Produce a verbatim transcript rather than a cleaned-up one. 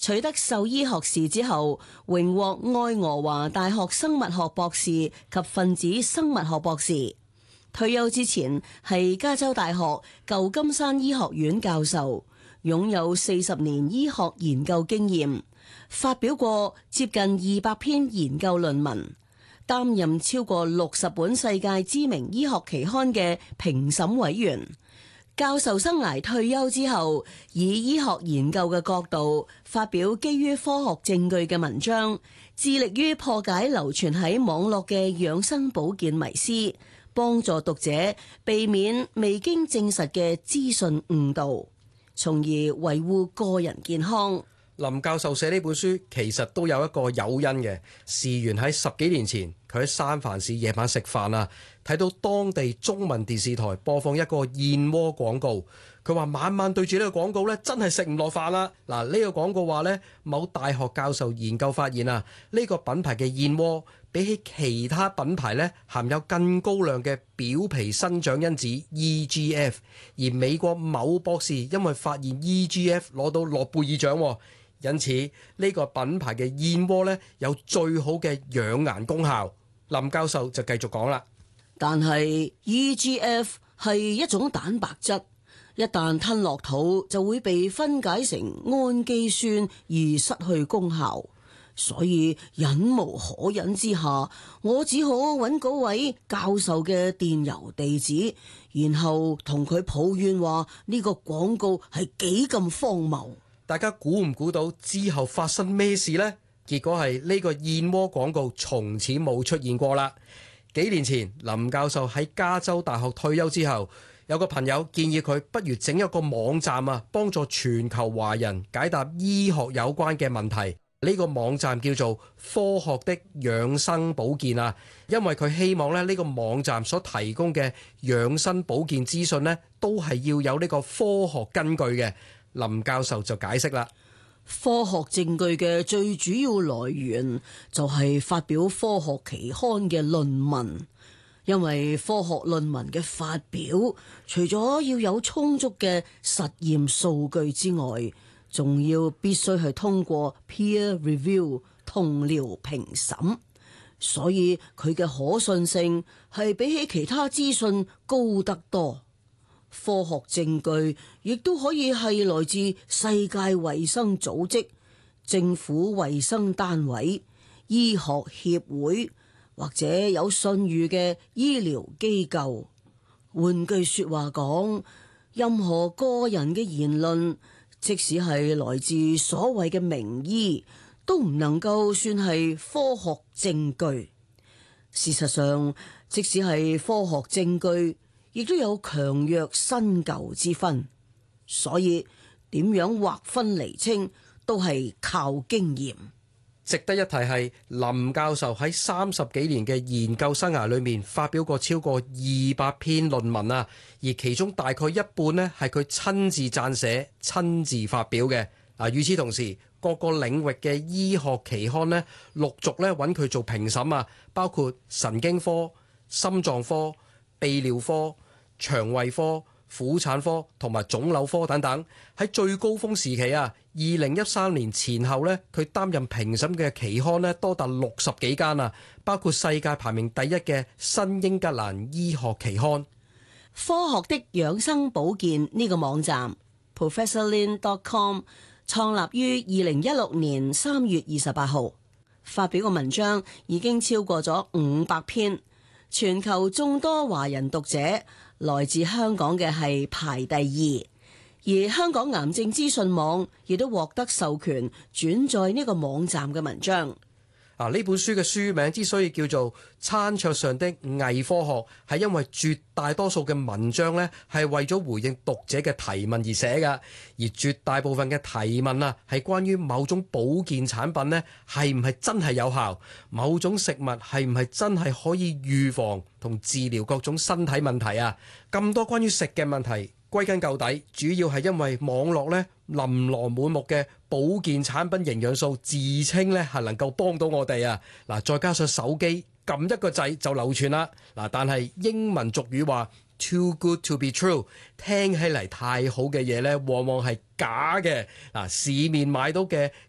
取得獸醫學士之後，榮獲愛俄華大學生物學博士及分子生物學博士。退休之前係加州大學舊金山醫學院教授，擁有四十年醫學研究經驗，發表過接近二百篇研究論文，擔任超過六十本世界知名醫學期刊嘅評審委員。教授生涯退休之後，以醫學研究嘅角度發表基於科學證據嘅文章，致力於破解流傳喺網絡嘅養生保健迷思，幫助讀者避免未經證實嘅資訊誤導，從而維護個人健康。 林教授寫呢本書其實都有一個誘因嘅，事緣喺十幾年前，佢喺三藩市夜晚食飯啊，睇到當地中文電視台播放一個燕窩廣告，佢話晚晚對住呢個廣告咧，真係食唔落飯啦。嗱，呢個廣告話咧，某大學教授研究發現啊，呢個品牌嘅燕窩比起其他品牌咧，含有更高量嘅表皮生長因子 E G F， 而美國某博士因為發現 E G F 攞到諾貝爾獎。因此呢個品牌嘅燕窩咧，有最好嘅養顏功效。林教授就繼續講啦。 但係 E G F 係一種蛋白質，一旦吞落肚就會被分解成氨基酸而失去功效，所以忍無可忍之下，我只好揾嗰位教授嘅電郵地址，然後同佢抱怨話呢個廣告係幾咁荒謬。 大家估唔估到之後發生咩事呢？結果係呢個燕窩廣告從此冇出現過啦。幾年前，林教授喺加州大學退休之後，有個朋友建議佢不如整一個網站啊，幫助全球華人解答醫學有關嘅問題。呢個網站叫做科學的養生保健啊，因為佢希望咧呢個網站所提供嘅養生保健資訊呢，都係要有呢個科學根據嘅。林教授就解釋啦， 科學證據嘅最主要來源就係發表科學期刊嘅論文，因為科學論文嘅發表，除咗要有充足嘅實驗數據之外，仲要必須係通過 peer review 同僚評審，所以佢嘅可信性係比起其他資訊高得多。科學證據亦都可以係來自世界衛生組織、政府衛生單位、醫學協會或者有信譽嘅醫療機構。換句說話講，任何個人嘅言論，即使係來自所謂嘅名醫，都唔能夠算係科學證據。事實上，即使係科學證據，亦都有強弱新舊之分，所以點樣劃分釐清都係靠經驗。 值得一提係林教授喺三十幾年嘅研究生涯裏面發表過超過二百篇論文啊，而其中大概一半呢係佢親自撰寫、親自發表嘅。嗱，與此同時，各個領域嘅醫學期刊呢陸續咧揾佢做評審啊，包括神經科、心臟科、泌尿科、腸胃科、婦產科同埋腫瘤科等等。喺最高峰時期啊，二零一三年前後咧，佢擔任評審嘅期刊咧多達六十幾間啊，包括世界排名第一嘅新英格蘭醫學期刊。 科學的養生保健呢個網站 professor lin dot com 創立於二零一六年三月二十八號，發表嘅文章已經超過咗五百篇。全球眾多華人讀者，來自香港嘅係排第二，而香港癌症資訊網亦都獲得授權轉載呢個網站嘅文章。 啊！呢本書嘅書名之所以叫做《餐桌上的偽科學》，係因為絕大多數嘅文章呢係為咗回應讀者嘅提問而寫㗎，而絕大部分嘅提問啊係關於某種保健產品呢係唔係真係有效，某種食物係唔係真係可以預防同治療各種身體問題啊。咁多關於食嘅問題，歸根究底，主要係因為網絡呢琳琅滿目嘅保健產品營養素自稱咧係能夠幫到我哋啊！嗱，再加上手機撳一個掣就流傳啦。嗱，但係英文俗語話 too good to be true， 聽起嚟太好嘅嘢咧，往往係假嘅。嗱，市面買到嘅